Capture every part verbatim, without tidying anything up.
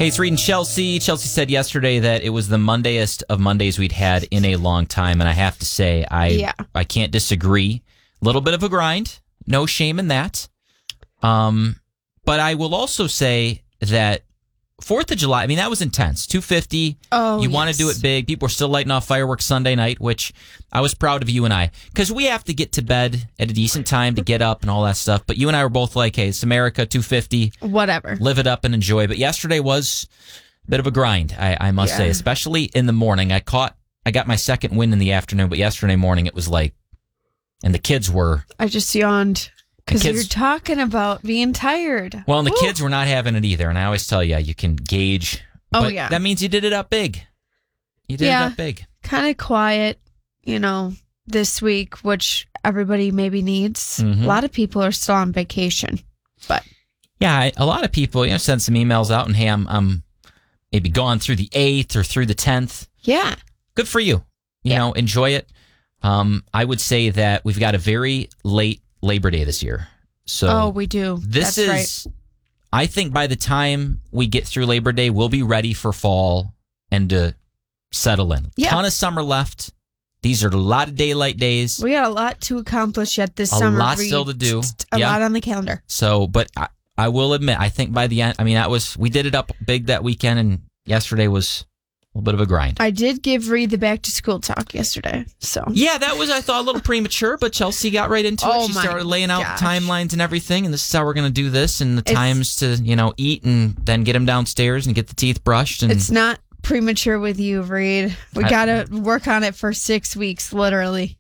Hey, it's reading Chelsea. Chelsea said yesterday that it was the Mondayest of Mondays we'd had in a long time, and I have to say, I Yeah. I can't disagree. A little bit of a grind. No shame in that. Um, but I will also say that fourth of July, I mean, that was intense. two fifty. Oh, You want to yes. do it big. People were still lighting off fireworks Sunday night, which I was proud of you and I. Because we have to get to bed at a decent time to get up and all that stuff. But you and I were both like, hey, it's America, two fifty. Whatever. Live it up and enjoy. But yesterday was a bit of a grind, I, I must Yeah. say, especially in the morning. I caught, I got my second win in the afternoon, but yesterday morning it was like, and the kids were, I just yawned because kids- you're talking about being tired. well, and the Woo. kids were not having it either. And I always tell you, you can gauge. Oh, but yeah. That means you did it up big. You did Yeah. it up big. Kind of quiet, you know, this week, which everybody maybe needs. Mhm. A lot of people are still on vacation, but Yeah, I, a lot of people, you know, send some emails out and, hey, I'm, I'm maybe gone through the eighth or through the tenth. yeah. Good for you. You Yeah. know, enjoy it. Um, I would say that we've got a very late Labor Day this year. So Oh, we do. this That's is, right. I think by the time we get through Labor Day, we'll be ready for fall and to settle in. Yeah. Ton of summer left. These are a lot of daylight days. We got a lot to accomplish yet this A summer. lot Reed. still to do. A Yeah. lot on the calendar. So, but I, I will admit, I think by the end, I mean, that was, we did it up big that weekend, and yesterday was a little bit of a grind. I did give Reed the back to school talk yesterday. So Yeah, that was, I thought, a little premature, but Chelsea got right into Oh it. She my started laying out gosh. the timelines and everything, and this is how we're going to do this, and the It's- times to, you know, eat and then get him downstairs and get the teeth brushed. And it's not premature with you, Reed. We I- got to work on it for six weeks, literally.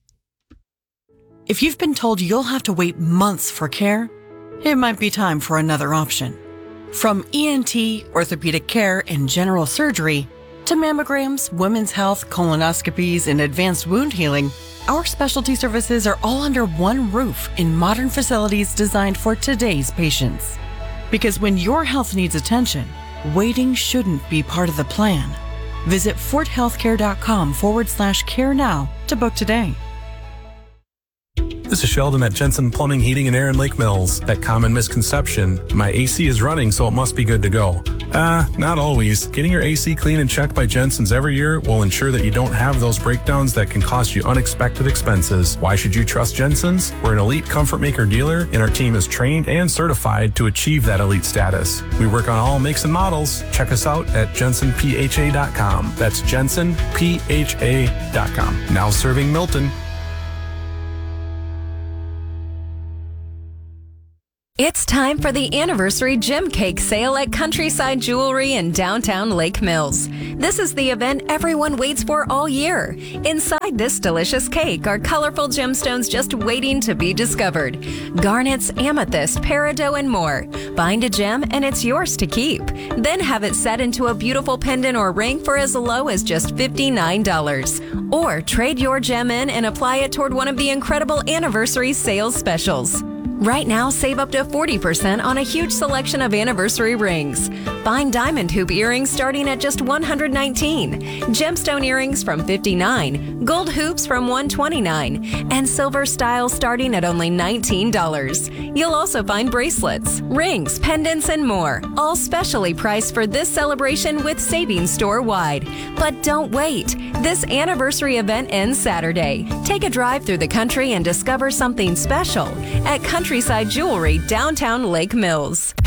If you've been told you'll have to wait months for care, it might be time for another option. From E N T, orthopedic care, and general surgery, to mammograms, women's health, colonoscopies, and advanced wound healing, our specialty services are all under one roof in modern facilities designed for today's patients. Because when your health needs attention, waiting shouldn't be part of the plan. Visit forthealthcare.com forward slash care now to book today. This is Sheldon at Jensen Plumbing, Heating, and Air in Lake Mills. That common misconception, my A C is running, so it must be good to go. Ah, uh, not always. Getting your A C clean and checked by Jensen's every year will ensure that you don't have those breakdowns that can cost you unexpected expenses. Why should you trust Jensen's? We're an elite comfort maker dealer, and our team is trained and certified to achieve that elite status. We work on all makes and models. Check us out at jensen p h a dot com. That's jensen p h a dot com. Now serving Milton. It's time for the anniversary gem cake sale at Countryside Jewelry in downtown Lake Mills. This is the event everyone waits for all year. Inside this delicious cake are colorful gemstones just waiting to be discovered. Garnets, amethyst, peridot, and more. Bind a gem and it's yours to keep. Then have it set into a beautiful pendant or ring for as low as just fifty-nine dollars. Or trade your gem in and apply it toward one of the incredible anniversary sales specials. Right now, save up to forty percent on a huge selection of anniversary rings. Find diamond hoop earrings starting at just one hundred nineteen dollars, gemstone earrings from fifty-nine dollars, gold hoops from one hundred twenty-nine dollars, and silver styles starting at only nineteen dollars. You'll also find bracelets, rings, pendants, and more, all specially priced for this celebration with savings store-wide. But don't wait. This anniversary event ends Saturday. Take a drive through the country and discover something special at Countryside Jewelry, downtown Lake Mills.